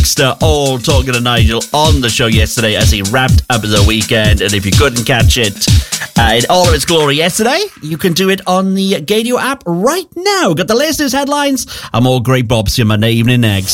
all talking to Nigel on the show yesterday as he wrapped up the weekend. And if you couldn't catch it in all of its glory yesterday, you can do it on the Gadio app right now. Got the latest news headlines. I'm all great Bobs in my evening eggs.